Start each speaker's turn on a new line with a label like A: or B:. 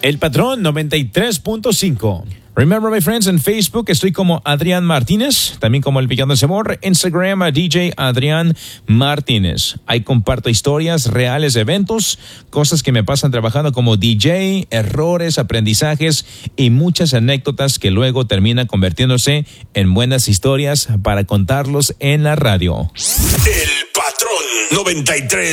A: El Patrón 93.5.
B: Remember, my friends, en Facebook estoy como Adrián Martínez, también como El Villano de Sabor, Instagram a DJ Adrián Martínez. Ahí comparto historias reales de eventos, cosas que me pasan trabajando como DJ, errores, aprendizajes y muchas anécdotas que luego terminan convirtiéndose en buenas historias para contarlos en la radio.
C: El Patrón 93.